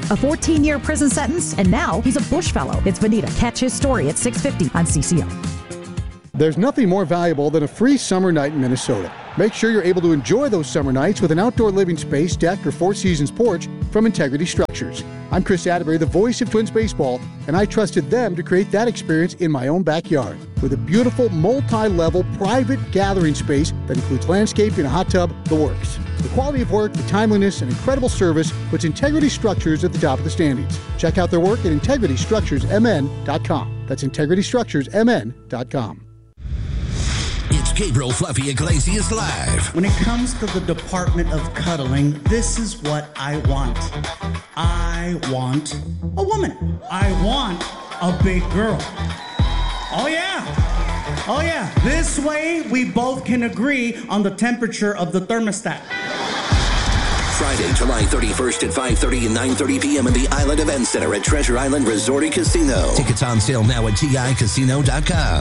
A 14-year prison sentence, and now he's a Bush Fellow. It's Bonita. Catch his story at 6:50 on CCO. There's nothing more valuable than a free summer night in Minnesota. Make sure you're able to enjoy those summer nights with an outdoor living space, deck, or Four Seasons porch from Integrity Structures. I'm Chris Atterbury, the voice of Twins baseball, and I trusted them to create that experience in my own backyard with a beautiful multi-level private gathering space that includes landscaping, a hot tub, the works. The quality of work, the timeliness, and incredible service puts Integrity Structures at the top of the standings. Check out their work at integritystructuresmn.com. That's integritystructuresmn.com. It's Gabriel Fluffy Iglesias Live. When it comes to the Department of Cuddling, this is what I want. I want a woman. I want a big girl. Oh yeah. Oh yeah. This way we both can agree on the temperature of the thermostat. Friday, July 31st at 5:30 and 9:30 p.m. in the Island Event Center at Treasure Island Resort and Casino. Tickets on sale now at TICasino.com.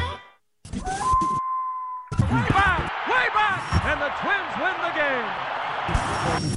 Way back, and the Twins win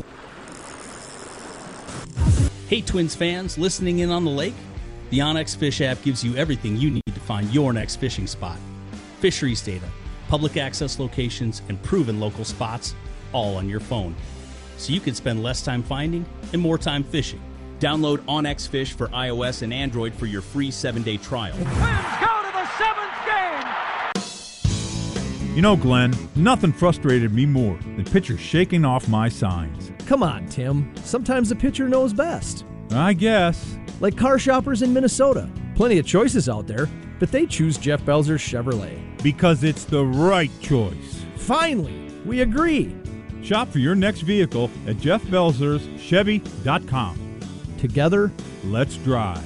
the game. Hey Twins fans, listening in on the lake? The OnX Fish app gives you everything you need to find your next fishing spot. Fisheries data, public access locations, and proven local spots, all on your phone. So you can spend less time finding and more time fishing. Download OnX Fish for iOS and Android for your free 7-day trial. Twins go to the 7th game. You know, Glenn, nothing frustrated me more than pitchers shaking off my signs. Come on, Tim. Sometimes the pitcher knows best. I guess. Like car shoppers in Minnesota. Plenty of choices out there, but they choose Jeff Belzer's Chevrolet. Because it's the right choice. Finally, we agree. Shop for your next vehicle at jeffbelzerschevy.com. Together, let's drive.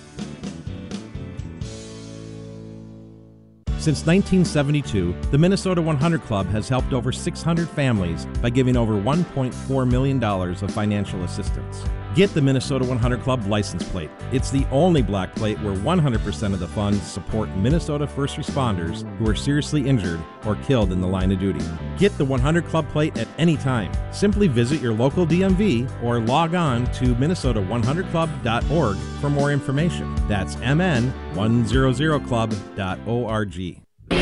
Since 1972, the Minnesota 100 Club has helped over 600 families by giving over $1.4 million of financial assistance. Get the Minnesota 100 Club license plate. It's the only black plate where 100% of the funds support Minnesota first responders who are seriously injured or killed in the line of duty. Get the 100 Club plate at any time. Simply visit your local DMV or log on to minnesota100club.org for more information. That's mn100club.org.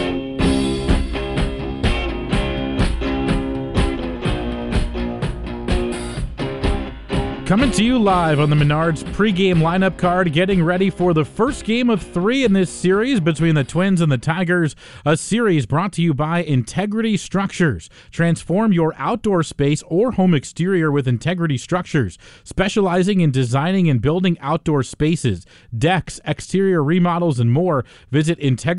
Coming to you live on the Menards pregame lineup card, getting ready for the first game of 3 in this series between the Twins and the Tigers, a series brought to you by Integrity Structures. Transform your outdoor space or home exterior with Integrity Structures, specializing in designing and building outdoor spaces, decks, exterior remodels, and more. Visit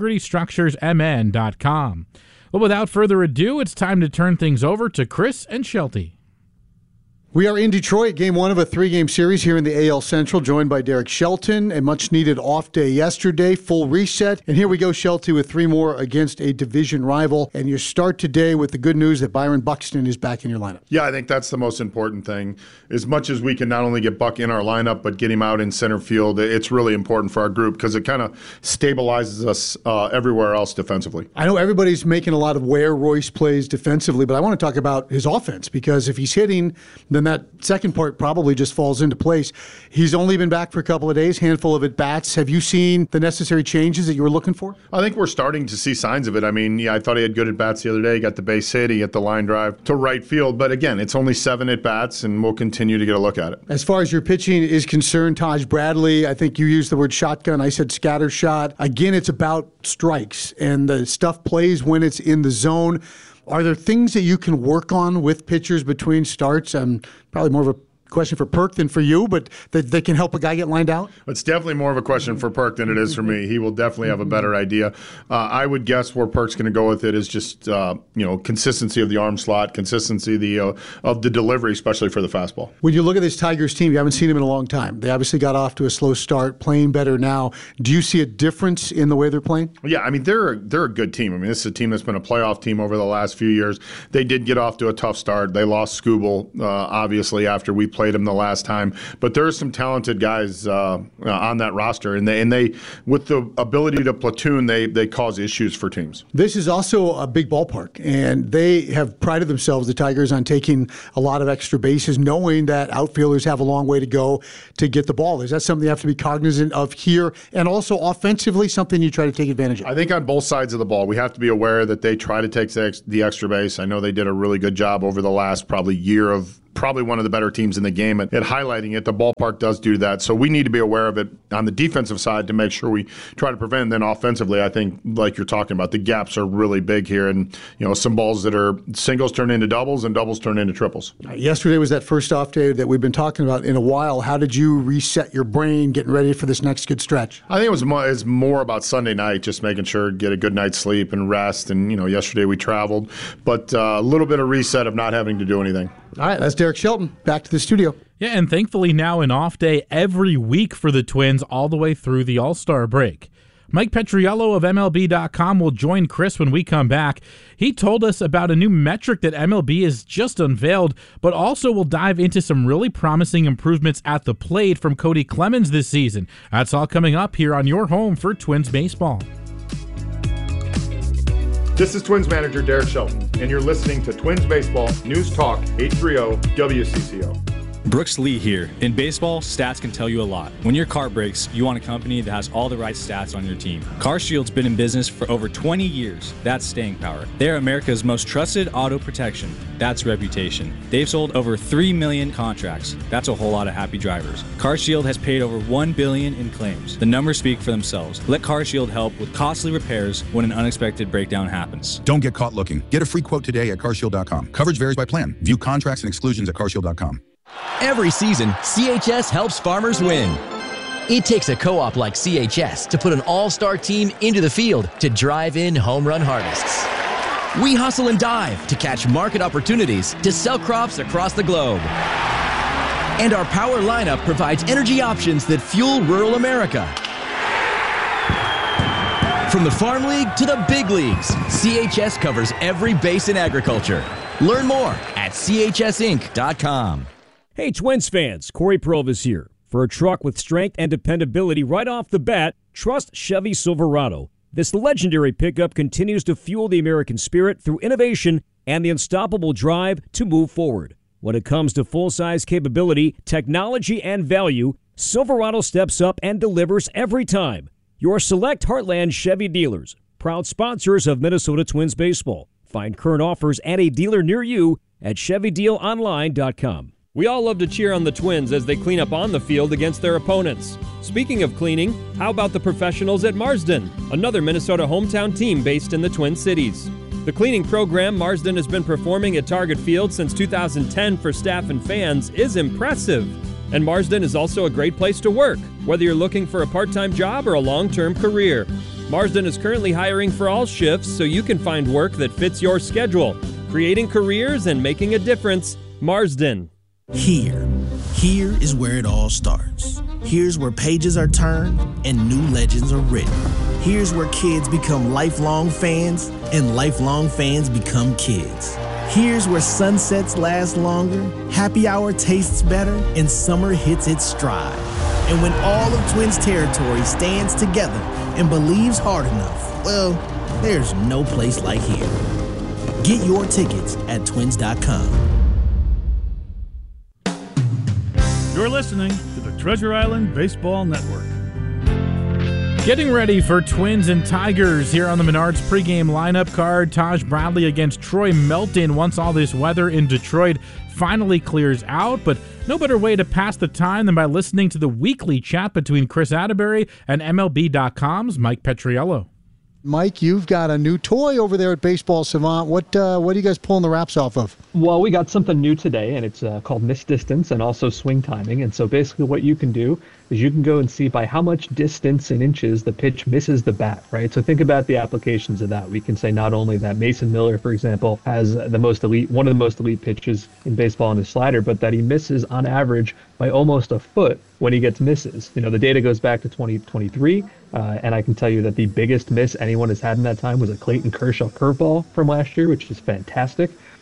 integritystructuresmn.com. Well, without further ado, it's time to turn things over to Chris and Shelty. We are in Detroit, game 1 of a 3-game series here in the AL Central, joined by Derek Shelton. A much-needed off day yesterday, full reset. And here we go, Shelty, with 3 more against a division rival. And you start today with the good news that Byron Buxton is back in your lineup. Yeah, I think that's the most important thing. As much as we can not only get Buck in our lineup, but get him out in center field, it's really important for our group because it kind of stabilizes us everywhere else defensively. I know everybody's making a lot of where Royce plays defensively, but I want to talk about his offense because if he's hitting, then that second part probably just falls into place. He's only been back for a couple of days, handful of at-bats. Have you seen the necessary changes that you were looking for? I think we're starting to see signs of it. I mean, yeah, I thought he had good at-bats the other day. He got the base hit, he got the line drive to right field. But again, it's only 7 at-bats, and we'll continue to get a look at it. As far as your pitching is concerned, Taj Bradley, I think you used the word shotgun. I said scatter shot. Again, it's about strikes, and the stuff plays when it's in the zone. Are there things that you can work on with pitchers between starts? Probably more of a question for Perk than for you, but that can help a guy get lined out? It's definitely more of a question for Perk than it is for me. He will definitely have a better idea. I would guess where Perk's going to go with it is just consistency of the arm slot, consistency of the delivery, especially for the fastball. When you look at this Tigers team, you haven't seen them in a long time. They obviously got off to a slow start, playing better now. Do you see a difference in the way they're playing? Yeah, I mean, they're a good team. I mean, this is a team that's been a playoff team over the last few years. They did get off to a tough start. They lost Skubal, obviously, after we played him the last time. But there are some talented guys on that roster, and they with the ability to platoon, they cause issues for teams. This is also a big ballpark, and they have prided themselves, the Tigers, on taking a lot of extra bases, knowing that outfielders have a long way to go to get the ball. Is that something you have to be cognizant of here, and also offensively something you try to take advantage of? I think on both sides of the ball, we have to be aware that they try to take the extra base. I know they did a really good job over the last probably year of probably one of the better teams in the game at highlighting it. The ballpark does do that. So we need to be aware of it on the defensive side to make sure we try to prevent. And then offensively, I think, like you're talking about, the gaps are really big here. And, some balls that are singles turn into doubles and doubles turn into triples. Yesterday was that first off day that we've been talking about in a while. How did you reset your brain getting ready for this next good stretch? I think it's more about Sunday night, just making sure get a good night's sleep and rest. And, yesterday we traveled. But a little bit of reset of not having to do anything. All right, that's Derek Shelton. Back to the studio. Yeah, and thankfully now an off day every week for the Twins all the way through the All-Star break. Mike Petriello of MLB.com will join Chris when we come back. He told us about a new metric that MLB has just unveiled, but also will dive into some really promising improvements at the plate from Cody Clemens this season. That's all coming up here on your home for Twins baseball. This is Twins manager Derek Shelton, and you're listening to Twins Baseball News Talk 830 WCCO. Brooks Lee here. In baseball, stats can tell you a lot. When your car breaks, you want a company that has all the right stats on your team. CarShield's been in business for over 20 years. That's staying power. They're America's most trusted auto protection. That's reputation. They've sold over 3 million contracts. That's a whole lot of happy drivers. CarShield has paid over $1 billion in claims. The numbers speak for themselves. Let CarShield help with costly repairs when an unexpected breakdown happens. Don't get caught looking. Get a free quote today at carshield.com. Coverage varies by plan. View contracts and exclusions at carshield.com. Every season, CHS helps farmers win. It takes a co-op like CHS to put an all-star team into the field to drive in home run harvests. We hustle and dive to catch market opportunities to sell crops across the globe. And our power lineup provides energy options that fuel rural America. From the Farm League to the big leagues, CHS covers every base in agriculture. Learn more at chsinc.com. Hey, Twins fans, Corey Provis here. For a truck with strength and dependability right off the bat, trust Chevy Silverado. This legendary pickup continues to fuel the American spirit through innovation and the unstoppable drive to move forward. When it comes to full-size capability, technology, and value, Silverado steps up and delivers every time. Your select Heartland Chevy dealers, proud sponsors of Minnesota Twins baseball. Find current offers and a dealer near you at ChevyDealOnline.com. We all love to cheer on the Twins as they clean up on the field against their opponents. Speaking of cleaning, how about the professionals at Marsden, another Minnesota hometown team based in the Twin Cities? The cleaning program Marsden has been performing at Target Field since 2010 for staff and fans is impressive. And Marsden is also a great place to work, whether you're looking for a part-time job or a long-term career. Marsden is currently hiring for all shifts so you can find work that fits your schedule. Creating careers and making a difference, Marsden. Here is where it all starts. Here's where pages are turned and new legends are written. Here's where kids become lifelong fans and lifelong fans become kids. Here's where sunsets last longer, happy hour tastes better, and summer hits its stride. And when all of Twins territory stands together and believes hard enough, well, there's no place like here. Get your tickets at twins.com. You're listening to the Treasure Island Baseball Network. Getting ready for Twins and Tigers here on the Menards pregame lineup card. Taj Bradley against Troy Melton once all this weather in Detroit finally clears out, but no better way to pass the time than by listening to the weekly chat between Chris Atterbury and MLB.com's Mike Petriello. Mike, you've got a new toy over there at Baseball Savant. What are you guys pulling the wraps off of? Well, we got something new today, and it's called Missed Distance and also Swing Timing. And so basically what you can do is you can go and see by how much distance in inches the pitch misses the bat, right? So think about the applications of that. We can say not only that Mason Miller, for example, has one of the most elite pitches in baseball in his slider, but that he misses on average by almost a foot when he gets misses. You know, the data goes back to 2023, and I can tell you that the biggest miss anyone has had in that time was a Clayton Kershaw curveball from last year, which is fantastic.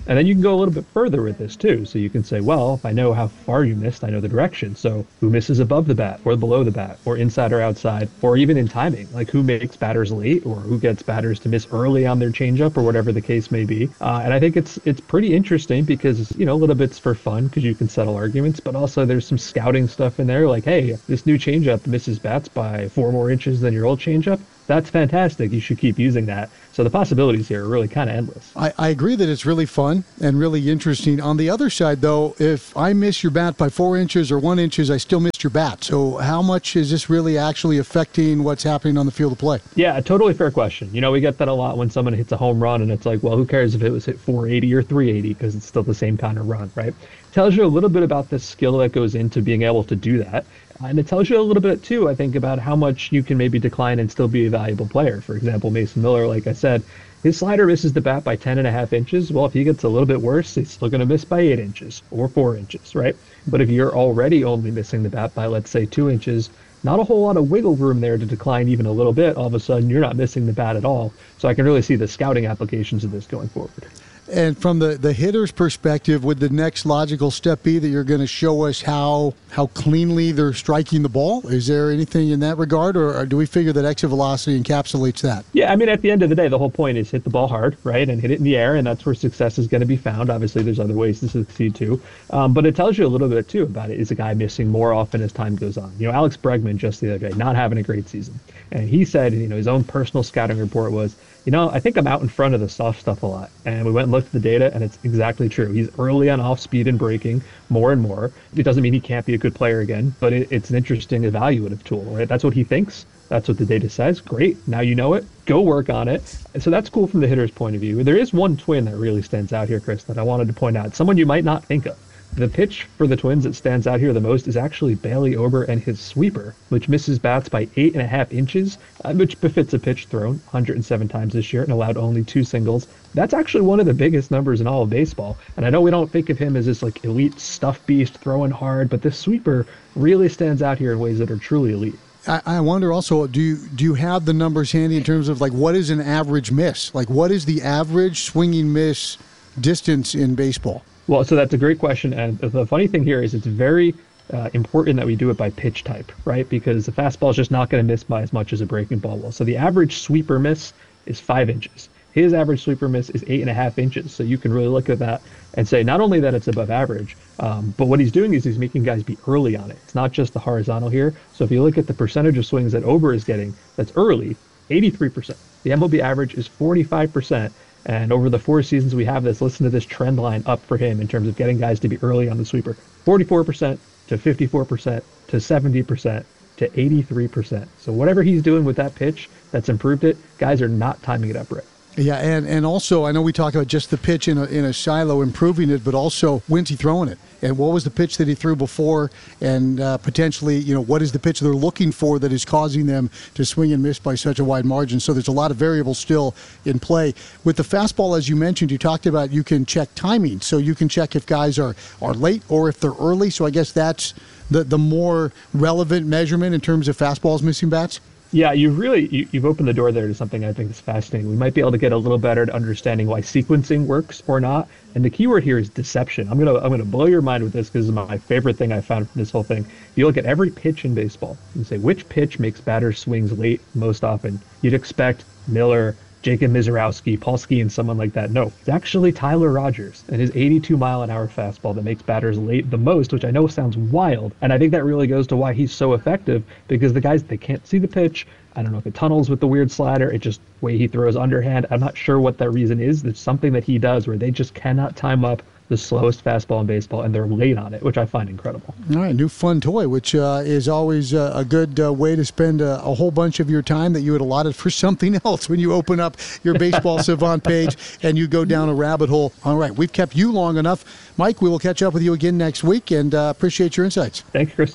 And then you can go a little bit further with this too. So you can say, well, if I know how far you missed, I know the direction. So who misses above the bat or below the bat or inside or outside, or even in timing, like who makes batters late or who gets batters to miss early on their changeup or whatever the case may be. And I think it's pretty interesting because, a little bit's for fun because you can settle arguments, but also there's some scouting stuff in there. Like, hey, this new changeup misses bats by 4 more inches than your old changeup. That's fantastic. You should keep using that. So the possibilities here are really kind of endless. I agree that it's really fun and really interesting. On the other side, though, if I miss your bat by 4 inches or 1 inch, I still missed your bat. So how much is this really actually affecting what's happening on the field of play? Yeah, a totally fair question. We get that a lot when someone hits a home run, and it's like, well, who cares if it was hit 480 or 380 because it's still the same kind of run, right? Tells you a little bit about the skill that goes into being able to do that. And it tells you a little bit, too, I think, about how much you can maybe decline and still be a valuable player. For example, Mason Miller, like I said, his slider misses the bat by 10.5 inches. Well, if he gets a little bit worse, he's still going to miss by 8 inches or 4 inches, right? But if you're already only missing the bat by, let's say, 2 inches, not a whole lot of wiggle room there to decline even a little bit. All of a sudden, you're not missing the bat at all. So I can really see the scouting applications of this going forward. And from the hitter's perspective, would the next logical step be that you're going to show us how cleanly they're striking the ball? Is there anything in that regard, or do we figure that exit velocity encapsulates that? Yeah, at the end of the day, the whole point is hit the ball hard, right, and hit it in the air, and that's where success is going to be found. Obviously, there's other ways to succeed, too. But it tells you a little bit, too, about it. Is a guy missing more often as time goes on? Alex Bregman just the other day, not having a great season. And he said, his own personal scouting report was, I think I'm out in front of the soft stuff a lot. And we went and looked at the data, and it's exactly true. He's early on off speed and breaking more and more. It doesn't mean he can't be a good player again, but it's an interesting evaluative tool, right? That's what he thinks. That's what the data says. Great. Now you know it. Go work on it. And so that's cool from the hitter's point of view. There is one Twin that really stands out here, Chris, that I wanted to point out. Someone you might not think of. The pitch for the Twins that stands out here the most is actually Bailey Ober and his sweeper, which misses bats by 8.5 inches, which befits a pitch thrown 107 times this year and allowed only 2 singles. That's actually one of the biggest numbers in all of baseball. And I know we don't think of him as this elite stuff beast throwing hard, but this sweeper really stands out here in ways that are truly elite. I wonder also, do you have the numbers handy in terms of what is an average miss? What is the average swinging miss distance in baseball? Well, so that's a great question. And the funny thing here is it's very important that we do it by pitch type, right? Because the fastball is just not going to miss by as much as a breaking ball will. So the average sweeper miss is 5 inches. His average sweeper miss is 8.5 inches. So you can really look at that and say not only that it's above average, but what he's doing is he's making guys be early on it. It's not just the horizontal here. So if you look at the percentage of swings that Ober is getting that's early, 83%. The MLB average is 45%. And over the 4 seasons we have this, listen to this trend line up for him in terms of getting guys to be early on the sweeper. 44% to 54% to 70% to 83%. So whatever he's doing with that pitch that's improved it, guys are not timing it up right. Yeah, and also I know we talk about just the pitch in a silo improving it, but also when's he throwing it, and what was the pitch that he threw before, and potentially what is the pitch they're looking for that is causing them to swing and miss by such a wide margin. So there's a lot of variables still in play. With the fastball, as you mentioned, you talked about you can check timing, so you can check if guys are late or if they're early. So I guess that's the more relevant measurement in terms of fastballs missing bats. Yeah, you've opened the door there to something I think is fascinating. We might be able to get a little better at understanding why sequencing works or not. And the key word here is deception. I'm gonna blow your mind with this because it's my favorite thing I found from this whole thing. If you look at every pitch in baseball and say which pitch makes batters swings late most often, you'd expect Miller, Jacob Mizorowski, Paul Skeens, someone like that. No, it's actually Tyler Rogers and his 82-mile-an-hour fastball that makes batters late the most, which I know sounds wild. And I think that really goes to why he's so effective, because the guys, they can't see the pitch. I don't know if it tunnels with the weird slider. It just way he throws underhand. I'm not sure what that reason is. It's something that he does where they just cannot time up the slowest fastball in baseball, and they're late on it, which I find incredible. All right, new fun toy, which is always a good way to spend a whole bunch of your time that you had allotted for something else when you open up your Baseball Savant page and you go down a rabbit hole. All right, we've kept you long enough. Mike, we will catch up with you again next week, and appreciate your insights. Thanks, Chris.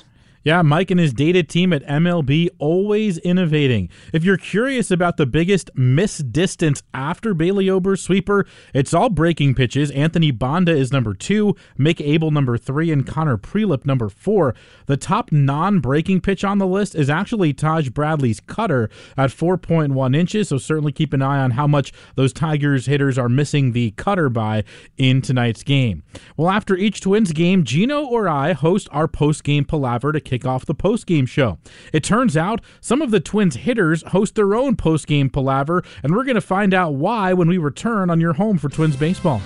Yeah, Mike and his data team at MLB always innovating. If you're curious about the biggest missed distance after Bailey Ober's sweeper, it's all breaking pitches. Anthony Banda is number 2, Mick Abel number 3, and Connor Prelip number 4. The top non-breaking pitch on the list is actually Taj Bradley's cutter at 4.1 inches, so certainly keep an eye on how much those Tigers hitters are missing the cutter by in tonight's game. Well, after each Twins game, Gino or I host our post-game palaver to kick off the post-game show. It turns out some of the Twins hitters host their own post-game palaver, and we're going to find out why when we return on your home for Twins baseball.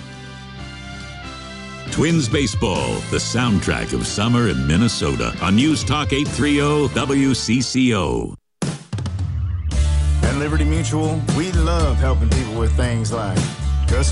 Twins baseball, the soundtrack of summer in Minnesota on News Talk 830 WCCO. At Liberty Mutual, we love helping people with things like